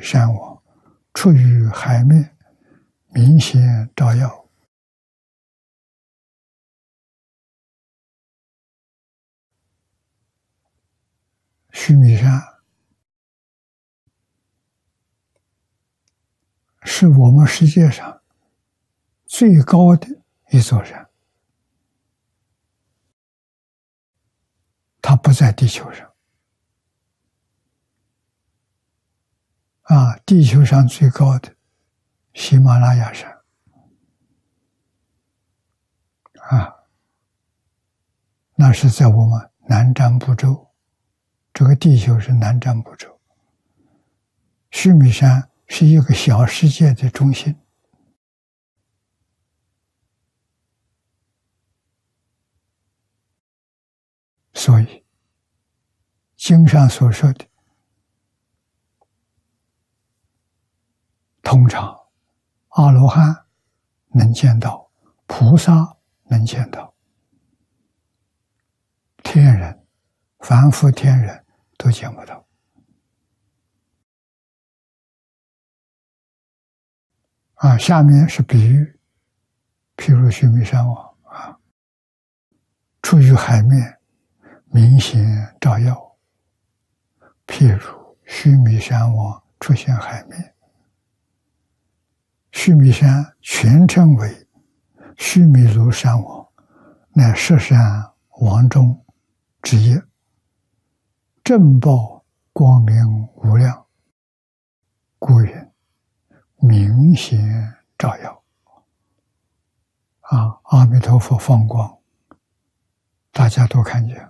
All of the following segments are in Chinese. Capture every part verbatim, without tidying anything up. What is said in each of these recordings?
山王，出于海面，明显照耀。须弥山是我们世界上最高的一座山，它不在地球上。啊，地球上最高的喜马拉雅山，啊，那是在我们南瞻部洲，这个地球是南瞻部洲。须弥山是一个小世界的中心，所以经上所说的通常阿罗汉能见到，菩萨能见到，天人凡夫天人都见不到。啊，下面是比喻，譬如须弥山王啊，出于海面，明显照耀。譬如须弥山王出现海面。须弥山全称为须弥庐山王，乃十山王中之一，正报光明无量，故云明显照耀。啊，阿弥陀佛放光，大家都看见。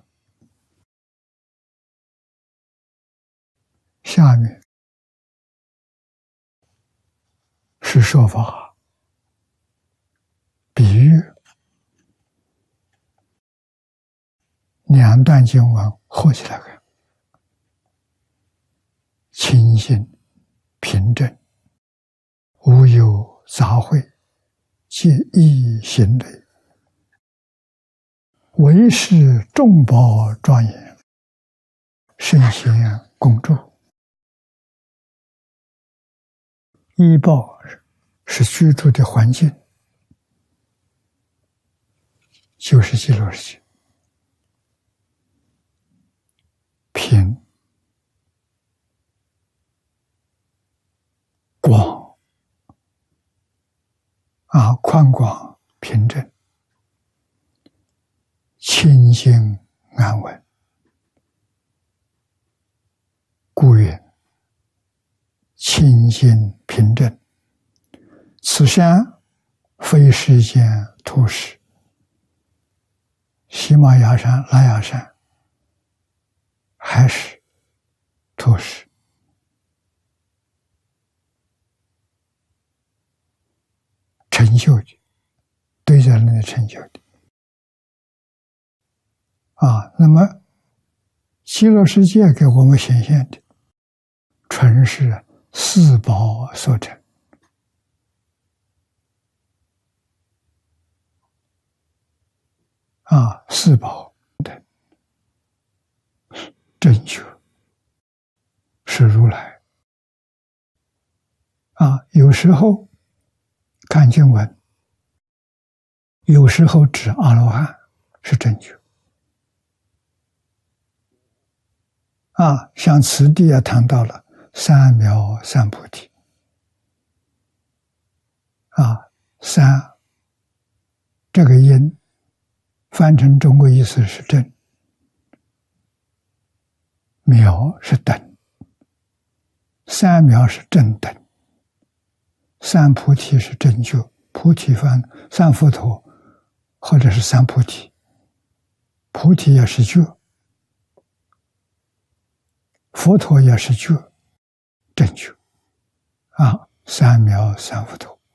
下面是说法比喻，两段经文合起来看，清净平正，无有杂秽，皆依行类，唯是众宝庄严，圣贤共住。依报是居住的环境，就是极乐世界。平广啊，宽广平正，清净安稳，故云清净平正。此山非世间土石，喜马拉雅山、拉雅山还是土石，成就的，对着人的成就的。啊，那么极乐世界给我们显现的，纯是四宝所成。啊，四宝的正觉是如来。啊，有时候看经文，有时候指阿罗汉是正觉。啊，像此地也谈到了三藐三菩提。啊，三这个音翻成中国意思是正，藐是等，三藐是正等，三菩提是正觉，菩提翻三佛陀或者是三菩提，菩提也是觉，佛陀也是觉，正觉。啊，三藐三佛陀。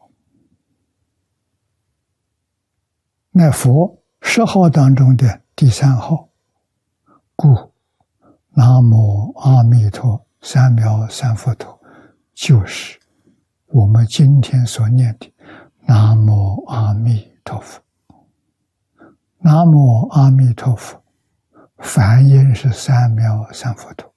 那佛十号当中的第三号，故南无阿弥陀三藐三佛陀，就是我们今天所念的南无阿弥陀佛。南无阿弥陀佛，梵音是三藐三佛陀。